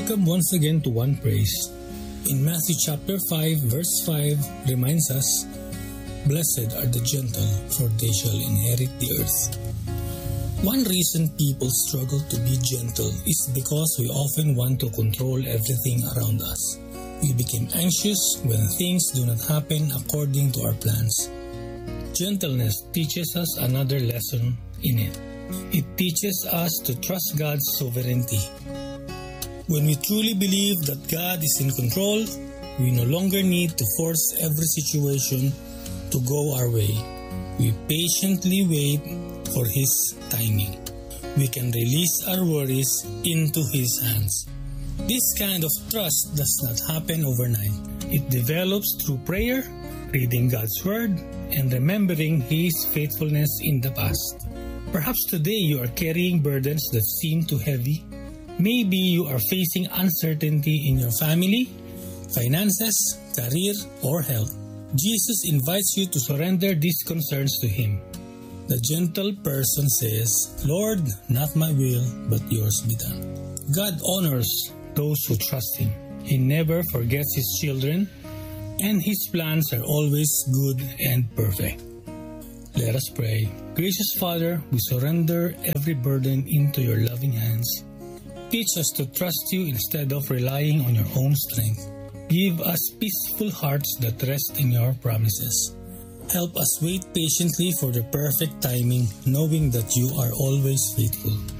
Welcome once again to One Praise. In Matthew chapter 5 verse 5 reminds us, "Blessed are the gentle, for they shall inherit the earth." One reason people struggle to be gentle is because we often want to control everything around us. We become anxious when things do not happen according to our plans. Gentleness teaches us another lesson in it. It teaches us to trust God's sovereignty. When we truly believe that God is in control, we no longer need to force every situation to go our way. We patiently wait for His timing. We can release our worries into His hands. This kind of trust does not happen overnight. It develops through prayer, reading God's Word, and remembering His faithfulness in the past. Perhaps today you are carrying burdens that seem too heavy. Maybe you are facing uncertainty in your family, finances, career, or health. Jesus invites you to surrender these concerns to Him. The gentle person says, "Lord, not my will, but yours be done." God honors those who trust Him. He never forgets His children, and His plans are always good and perfect. Let us pray. Gracious Father, we surrender every burden into your loving hands. Teach us to trust you instead of relying on your own strength. Give us peaceful hearts that rest in your promises. Help us wait patiently for the perfect timing, knowing that you are always faithful.